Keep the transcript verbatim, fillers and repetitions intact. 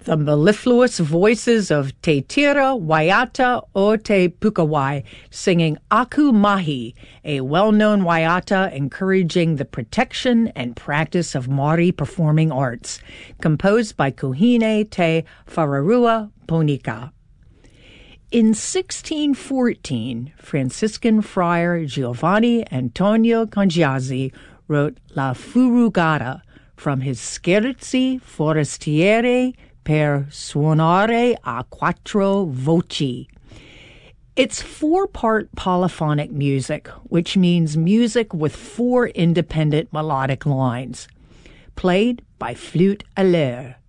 the mellifluous voices of Te Tira Waiata o Te Pukawai singing Aku Mahi, a well-known waiata encouraging the protection and practice of Maori performing arts, composed by Kuhine Te Whararua Ponika. In sixteen fourteen, Franciscan friar Giovanni Antonio Congiazzi wrote La Furugata from his Scherzi forestieri per suonare a quattro voci. It's four-part polyphonic music, which means music with four independent melodic lines, played by flute à l'air.